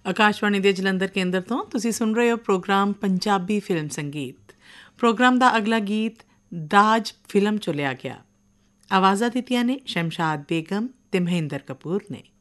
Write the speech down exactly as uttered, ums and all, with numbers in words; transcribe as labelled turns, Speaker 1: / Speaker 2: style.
Speaker 1: ਆਕਾਸ਼ਵਾਣੀ ਦੇ ਜਲੰਧਰ ਕੇਂਦਰ ਤੋਂ ਤੁਸੀਂ ਸੁਣ ਰਹੇ ਹੋ ਪ੍ਰੋਗਰਾਮ ਪੰਜਾਬੀ ਫਿਲਮ ਸੰਗੀਤ। ਪ੍ਰੋਗਰਾਮ ਦਾ ਅਗਲਾ ਗੀਤ ਦਾਜ ਫਿਲਮ 'ਚੋਂ ਲਿਆ ਗਿਆ। ਆਵਾਜ਼ਾਂ ਦਿੱਤੀਆਂ ਨੇ ਸ਼ਮਸ਼ਾਦ ਬੇਗਮ ਅਤੇ ਮਹਿੰਦਰ ਕਪੂਰ ਨੇ।